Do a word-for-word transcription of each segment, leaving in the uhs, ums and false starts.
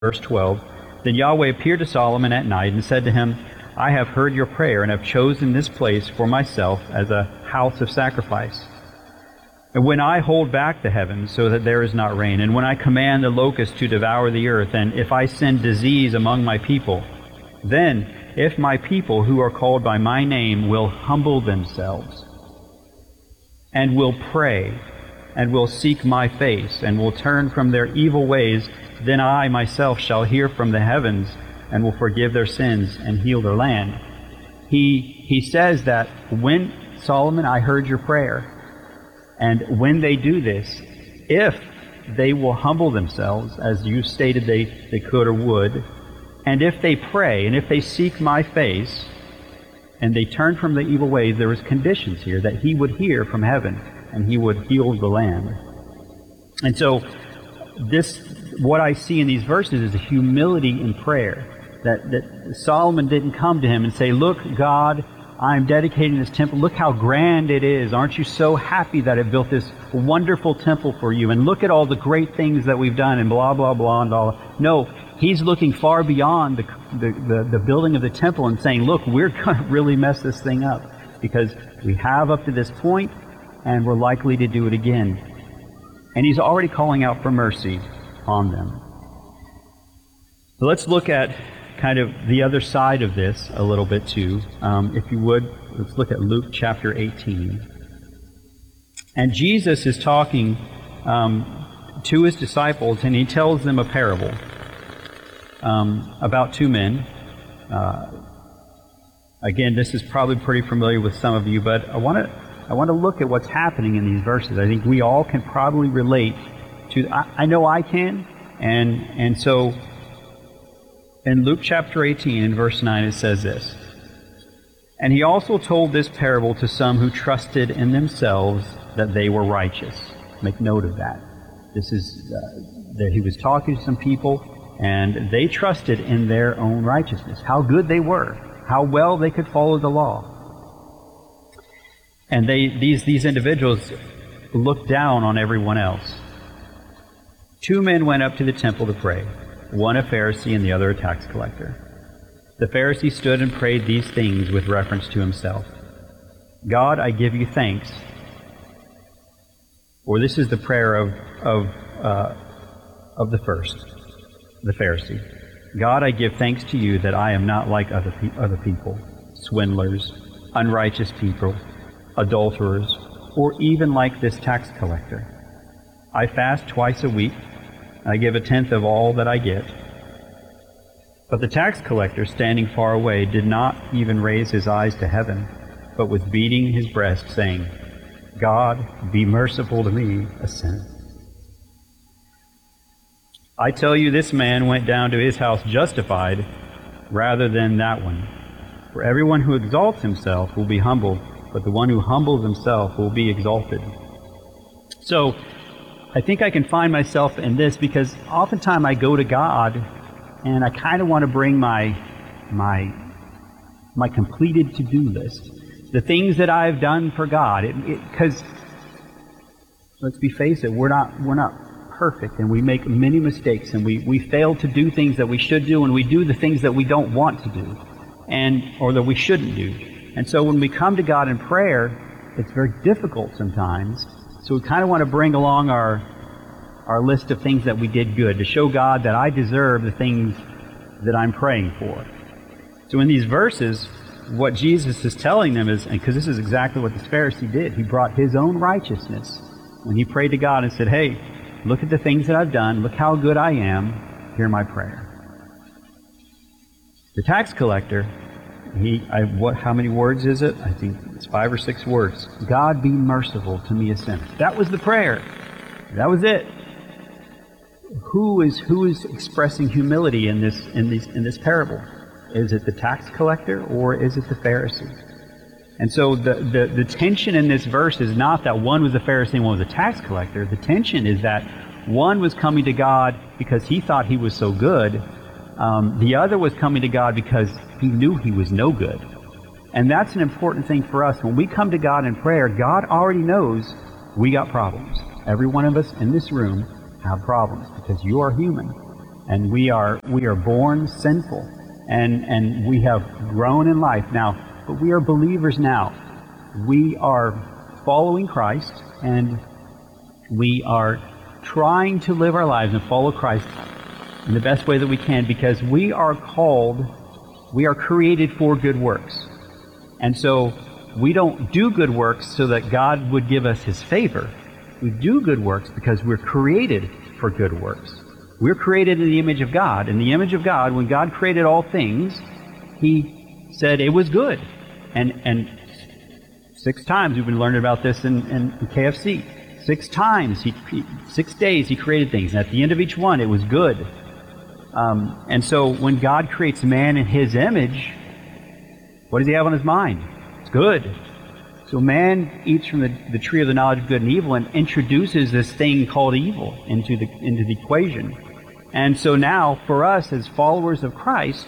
verse twelve, Then Yahweh appeared to Solomon at night and said to him, I have heard your prayer and have chosen this place for myself as a house of sacrifice. And when I hold back the heavens so that there is not rain, and when I command the locusts to devour the earth, and if I send disease among my people, then if my people who are called by my name will humble themselves and will pray and will seek my face and will turn from their evil ways, then I myself shall hear from the heavens and will forgive their sins and heal their land. He, he says that when, Solomon, I heard your prayer, and when they do this, if they will humble themselves, as you stated they, they could or would, and if they pray, and if they seek my face, and they turn from the evil ways, there is conditions here that he would hear from heaven, and he would heal the land. And so, this, what I see in these verses is a humility in prayer. That, that Solomon didn't come to him and say, look, God, I'm dedicating this temple. Look how grand it is. Aren't you so happy that I built this wonderful temple for you? And look at all the great things that we've done and blah, blah, blah, and all. No, he's looking far beyond the, the, the, the building of the temple and saying, look, we're going to really mess this thing up because we have up to this point and we're likely to do it again. And he's already calling out for mercy on them. So let's look at kind of the other side of this a little bit too. Um, if you would, let's look at Luke chapter eighteen. And Jesus is talking um, to his disciples, and he tells them a parable um, about two men. Uh, again, this is probably pretty familiar with some of you, but I want to I want to look at what's happening in these verses. I think we all can probably relate to. I, I know I can, and and so. In Luke chapter eighteen, in verse nine, it says this, And he also told this parable to some who trusted in themselves that they were righteous. Make note of that. This is, uh, that he was talking to some people, and they trusted in their own righteousness, how good they were, how well they could follow the law. And they these, these individuals looked down on everyone else. Two men went up to the temple to pray. One a Pharisee and the other a tax collector. The Pharisee stood and prayed these things with reference to himself. God, I give you thanks. Or this is the prayer of of uh, of the first, the Pharisee. God, I give thanks to you that I am not like other pe- other people, swindlers, unrighteous people, adulterers, or even like this tax collector. I fast twice a week. I give a tenth of all that I get. But the tax collector, standing far away, did not even raise his eyes to heaven, but was beating his breast, saying, God, be merciful to me, a sinner. I tell you, this man went down to his house justified rather than that one. For everyone who exalts himself will be humbled, but the one who humbles himself will be exalted. So, I think I can find myself in this because oftentimes I go to God and I kind of want to bring my my my completed to-do list, the things that I've done for God. Because let's be face it, we're not we're not perfect, and we make many mistakes, and we we fail to do things that we should do, and we do the things that we don't want to do, and or that we shouldn't do. And so when we come to God in prayer, it's very difficult sometimes. So we kind of want to bring along our our list of things that we did good to show God that I deserve the things that I'm praying for. So in these verses, what Jesus is telling them is, and because this is exactly what this Pharisee did, he brought his own righteousness when he prayed to God and said, hey, look at the things that I've done, look how good I am, hear my prayer. The tax collector, He, I, what? How many words is it? I think it's five or six words. God, be merciful to me, a sinner. That was the prayer. That was it. Who is who is expressing humility in this in these in this parable? Is it the tax collector or is it the Pharisee? And so the, the the tension in this verse is not that one was a Pharisee and one was a tax collector. The tension is that one was coming to God because he thought he was so good. Um, the other was coming to God because he knew he was no good. And that's an important thing for us. When we come to God in prayer, God already knows we got problems. Every one of us in this room have problems because you are human. and we are we are born sinful, and and we have grown in life now, but we are believers now. We are following Christ, and we are trying to live our lives and follow Christ in the best way that we can, because we are called, we are created for good works. And so we don't do good works so that God would give us His favor. We do good works because we're created for good works. We're created in the image of God. In the image of God, when God created all things, He said it was good. And and six times we've been learning about this in, in K F C. Six times, he, he six days He created things. And at the end of each one, it was good. Um, and so when God creates man in His image, what does He have on His mind? It's good. So man eats from the, the tree of the knowledge of good and evil and introduces this thing called evil into the into the equation. And so now, for us as followers of Christ,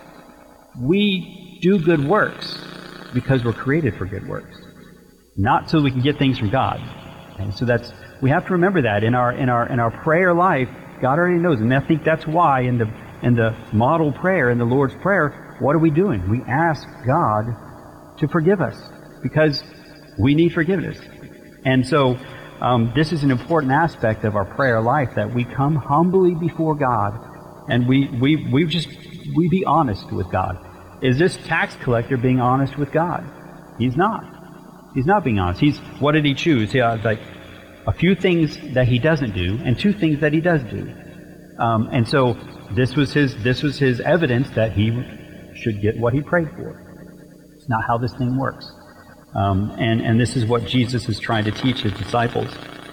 we do good works because we're created for good works, not so we can get things from God. And so that's, we have to remember that in our in our in our prayer life. God already knows, and I think that's why in the in the model prayer, in the Lord's Prayer, what are we doing? We ask God to forgive us, because we need forgiveness. And so um, this is an important aspect of our prayer life, that we come humbly before God, and we we we just we be honest with God. Is this tax collector being honest with God? He's not. He's not being honest. He's, what did he choose? Yeah, it's like a few things that he doesn't do and two things that he does do. Um, and so this was his this was his evidence that he should get what he prayed for. It's not how this thing works. Um, and, and this is what Jesus is trying to teach His disciples.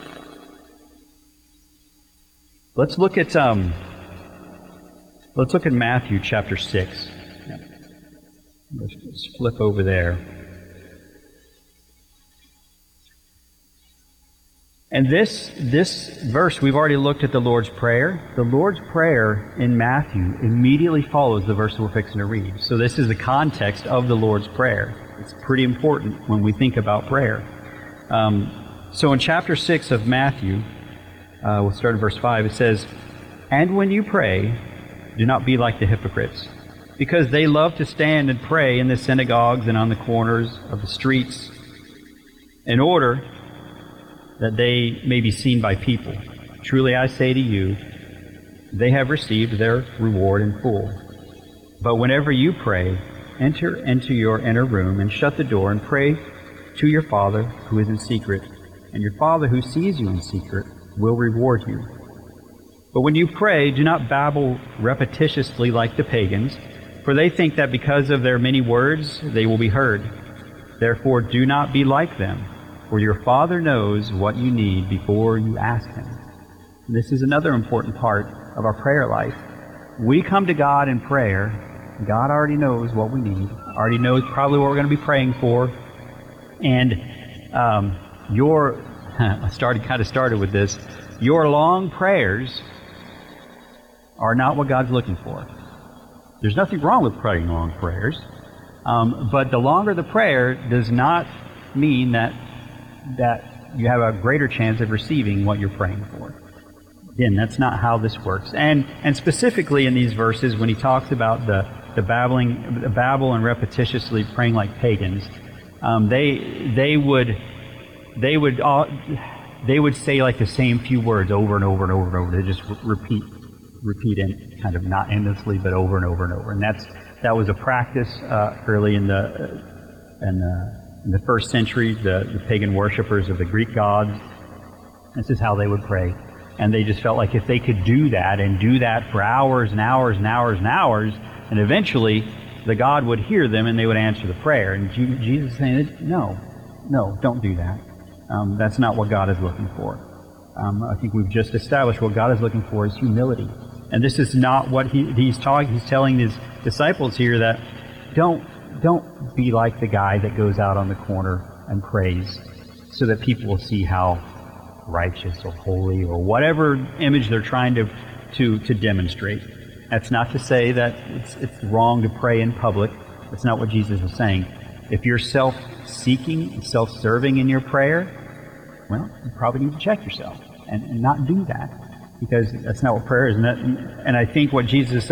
Let's look at um, let's look at Matthew chapter six. Let's flip over there. And this this verse, we've already looked at the Lord's Prayer. The Lord's Prayer in Matthew immediately follows the verse we're fixing to read. So this is the context of the Lord's Prayer. It's pretty important when we think about prayer. Um, so in chapter six of Matthew, uh, we'll start at verse five, it says, "And when you pray, do not be like the hypocrites, because they love to stand and pray in the synagogues and on the corners of the streets, in order that they may be seen by people. Truly I say to you, they have received their reward in full. But whenever you pray, enter into your inner room and shut the door and pray to your Father who is in secret, and your Father who sees you in secret will reward you. But when you pray, do not babble repetitiously like the pagans, for they think that because of their many words they will be heard. Therefore do not be like them, for your Father knows what you need before you ask Him." And this is another important part of our prayer life. We come to God in prayer. God already knows what we need, already knows probably what we're going to be praying for. And um, your, I started kind of started with this, your long prayers are not what God's looking for. There's nothing wrong with praying long prayers, um, but the longer the prayer does not mean that that you have a greater chance of receiving what you're praying for. Again, that's not how this works. And and specifically in these verses, when he talks about the the babbling, the babble and repetitiously praying like pagans, um, they they would they would all, they would say like the same few words over and over and over and over. They just repeat repeat in kind of not endlessly, but over and over and over. And that's that was a practice uh, early in the uh, in the In the first century, the, the pagan worshippers of the Greek gods, this is how they would pray. And they just felt like if they could do that and do that for hours and hours and hours and hours, and eventually the God would hear them and they would answer the prayer. And Jesus is saying, no, no, don't do that. Um, that's not what God is looking for. Um, I think we've just established what God is looking for is humility. And this is not what he, he's talking. He's telling his disciples here that don't Don't be like the guy that goes out on the corner and prays so that people will see how righteous or holy or whatever image they're trying to to, to demonstrate. That's not to say that it's, it's wrong to pray in public. That's not what Jesus is saying. If you're self-seeking, self-serving in your prayer, well, you probably need to check yourself and, and not do that. because that's not what prayer is. And, that, and I think what Jesus is